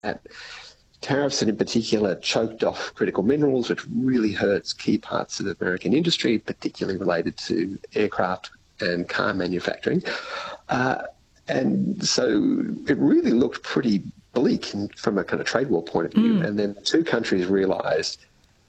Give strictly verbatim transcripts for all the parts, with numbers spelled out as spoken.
that. Tariffs, and in particular, choked off critical minerals, which really hurts key parts of the American industry, particularly related to aircraft and car manufacturing. Uh, and so it really looked pretty bleak in, from a kind of trade war point of view. Mm. And then the two countries realised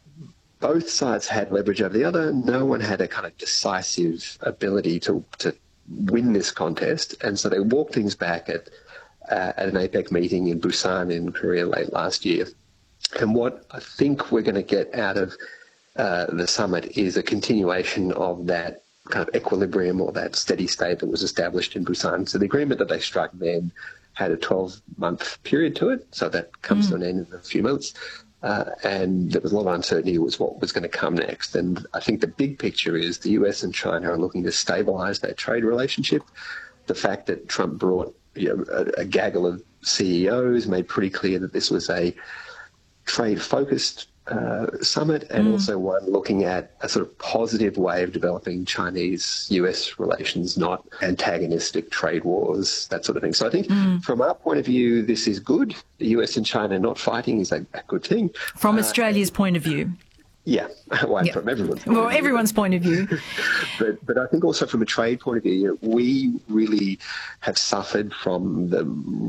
both sides had leverage over the other. No one had a kind of decisive ability to, to win this contest. And so they walked things back at Uh, at an APEC meeting in Busan in Korea late last year. And what I think we're going to get out of uh, the summit is a continuation of that kind of equilibrium or that steady state that was established in Busan. So the agreement that they struck then had a twelve-month period to it, so that comes mm. to an end in a few months. Uh, and there was a lot of uncertainty was what was going to come next. And I think the big picture is the U S and China are looking to stabilise that trade relationship. The fact that Trump brought You know, a, a gaggle of C E Os made pretty clear that this was a trade-focused uh, summit and mm. also one looking at a sort of positive way of developing Chinese-U S relations, not antagonistic trade wars, that sort of thing. So I think mm. from our point of view, this is good. The U S and China not fighting is a, a good thing. From uh, Australia's point of view. Yeah, well, yep. from everyone's point well, of view. everyone's point of view. but but I think also from a trade point of view, you know, we really have suffered from the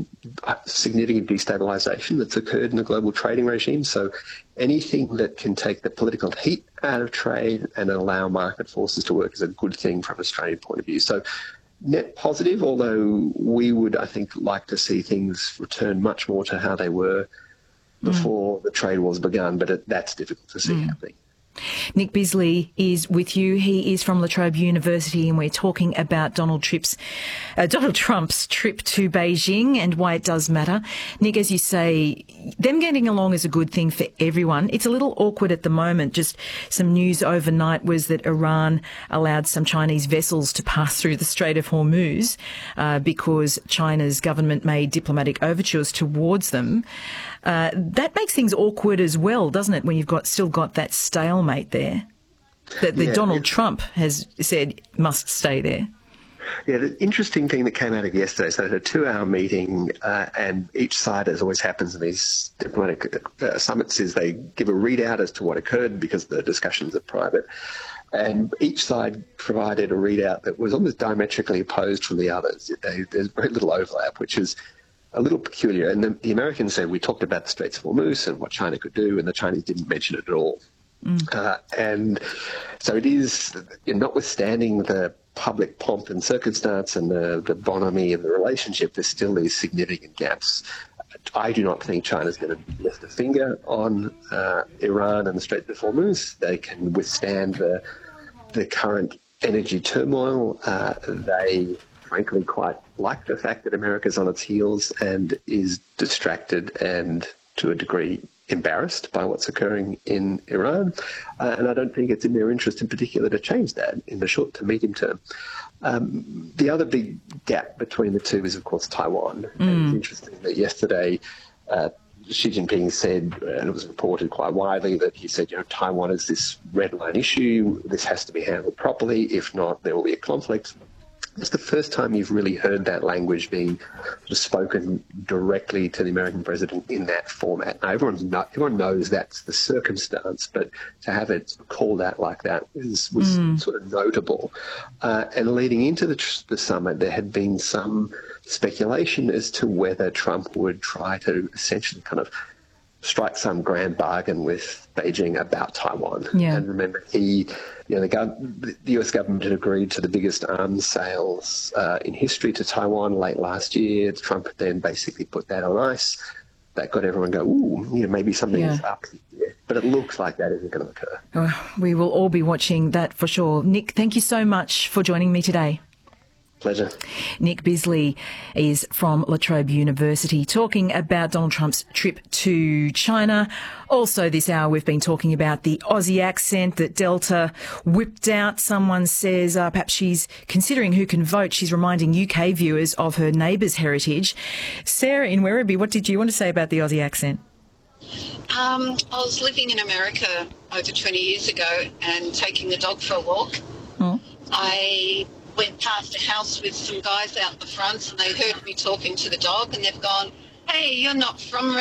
significant destabilisation that's occurred in the global trading regime. So anything that can take the political heat out of trade and allow market forces to work is a good thing from an Australian point of view. So net positive, although we would, I think, like to see things return much more to how they were before mm. the trade wars begun, but it, that's difficult to see mm. happening. Nick Bisley is with you. He is from La Trobe University, and we're talking about Donald Trump's, uh, Donald Trump's trip to Beijing and why it does matter. Nick, as you say, them getting along is a good thing for everyone. It's a little awkward at the moment. Just some news overnight was that Iran allowed some Chinese vessels to pass through the Strait of Hormuz uh, because China's government made diplomatic overtures towards them. Uh, that makes things awkward as well, doesn't it, when you've got still got that stalemate there that the yeah, Donald yeah. Trump has said must stay there? Yeah, the interesting thing that came out of yesterday, so it's a two-hour meeting, uh, and each side, as always happens in these diplomatic uh, summits, is they give a readout as to what occurred because the discussions are private. And each side provided a readout that was almost diametrically opposed from the others. They, there's very little overlap, which is a little peculiar. And the, the Americans said, we talked about the Straits of Hormuz and what China could do, and the Chinese didn't mention it at all. Mm. Uh, and so it is, notwithstanding the public pomp and circumstance and the, the bonhomie of the relationship, there's still these significant gaps. I do not think China's going to lift a finger on uh, Iran and the Straits of Hormuz. They can withstand the, the current energy turmoil. Uh, they... frankly quite like the fact that America's on its heels and is distracted and, to a degree, embarrassed by what's occurring in Iran. Uh, and I don't think it's in their interest in particular to change that in the short to medium term. Um, the other big gap between the two is, of course, Taiwan. Mm. And it's interesting that yesterday uh, Xi Jinping said, and it was reported quite widely, that he said, you know, Taiwan is this red line issue. This has to be handled properly. If not, there will be a conflict. It's the first time you've really heard that language being sort of spoken directly to the American president in that format. Now, everyone's not, everyone knows that's the circumstance, but to have it called out like that is, was mm. sort of notable. Uh, and leading into the, the summit, there had been some speculation as to whether Trump would try to essentially kind of strike some grand bargain with Beijing about Taiwan. Yeah. And remember, he, you know, the, gov- the U S government had agreed to the biggest arms sales uh, in history to Taiwan late last year. Trump then basically put that on ice. That got everyone go, ooh, you know, maybe something's yeah. up here. But it looks like that isn't going to occur. Oh, we will all be watching that for sure. Nick, thank you so much for joining me today. Pleasure. Nick Bisley is from La Trobe University talking about Donald Trump's trip to China. Also this hour we've been talking about the Aussie accent that Delta whipped out. Someone says uh, perhaps she's considering who can vote. She's reminding U K viewers of her neighbour's heritage. Sarah in Werribee, what did you want to say about the Aussie accent? Um, I was living in America over twenty years ago and taking the dog for a walk. Oh. I went past a house with some guys out the front and they heard me talking to the dog and they've gone, hey, you're not from